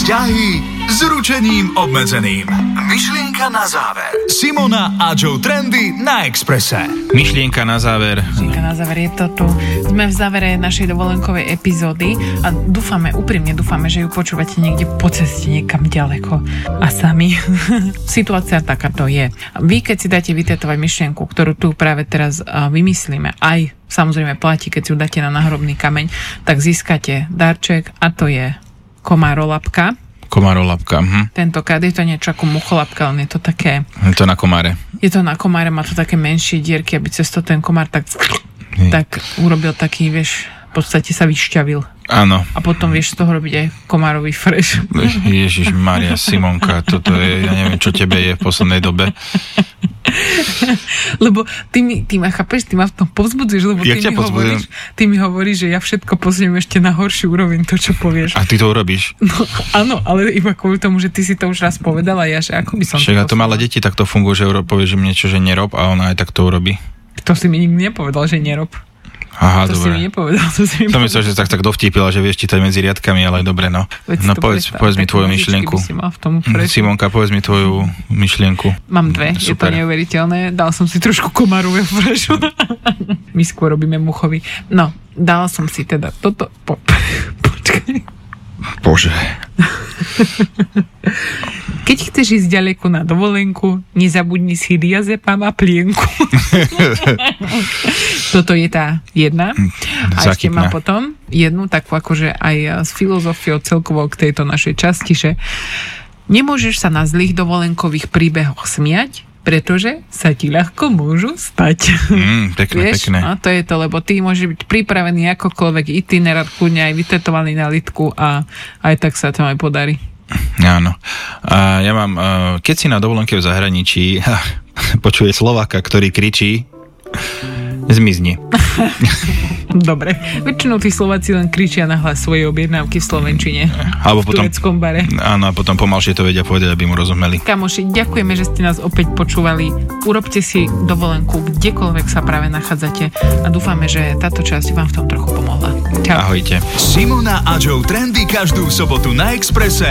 Vzťahy s ručením obmedzeným. Myšlienka na záver. Simona a Joe Trendy na Expresse. Myšlienka na záver. Myšlienka na záver je to tu. Sme v závere našej dovolenkovej epizódy a úprimne dúfame, že ju počúvate niekde po ceste niekam ďaleko a sami. Situácia takáto je. Vy, keď si dáte vytetovať myšlienku, ktorú tu práve teraz vymyslíme, aj samozrejme platí, keď si ju dáte na náhrobný kameň, tak získate darček a to je komárolapka. Komárolapka. Tentokrát je to niečo ako mucholapka, ale je to také... Je to na komáre. Je to na komáre, má to také menšie dierky, aby cez to ten komár tak urobil taký, vieš, v podstate sa vyšťavil. Áno. A potom vieš z toho robiť aj komárový fresh. Ježiš Mária, Simonka, toto je, ja neviem, čo tebe je v poslednej dobe. Lebo ty ma chápeš, ty ma v tom povzbudzuješ, lebo ty mi hovoríš, že ja všetko posuniem ešte na horšiu úroveň, to, čo povieš. A ty to urobíš? No, áno, ale iba kvôli tomu, že ty si to už raz povedala, ja, že ako by som však to malé deti takto fungujú, že povieš im niečo, že nerob a ona aj tak to urobí. To si mi nikdy nepovedal, že nerob. Aha, to dobre. Si mi nepovedal. To myslel, že tak dovtípila, že vieš čítať medzi riadkami, ale dobre, no. No povedz mi tvoju myšlienku. Simonka, povedz mi tvoju myšlienku. Mám dve, super. Je to neuveriteľné. Dal som si trošku komárového frešu. My skôr robíme muchovi. No, dala som si teda toto. Počkaj. Bože. Keď chceš ísť ďaleko na dovolenku, nezabudni si diazepam a plienku. Toto je tá jedna. A ešte mám potom jednu takú akože aj s filozofiou celkovo k tejto našej časti, že nemôžeš sa na zlých dovolenkových príbehoch smiať, pretože sa ti ľahko môžu stať. Pekné, vieš? pekné. No, to je to, lebo ty môžeš byť pripravený akokoľvek itinerár, kľudne aj vytetovaný na litku a aj tak sa to aj podarí. Áno. A ja mám, keď si na dovolenke v zahraničí počuje Slováka, ktorý kričí, zmizni. Dobre. Väčšinou tí Slováci len kričia nahlas svoje objednávky v slovenčine. Alebo v tureckom bare. Áno, a potom pomalšie to vedia povedať, aby mu rozumeli. Kamoši, ďakujeme, že ste nás opäť počúvali. Urobte si dovolenku, kdekoľvek sa práve nachádzate a dúfame, že táto časť vám v tom trochu pomohla. Čau. Ahojte. Simona a Joe Trendy každú sobotu na Expresse.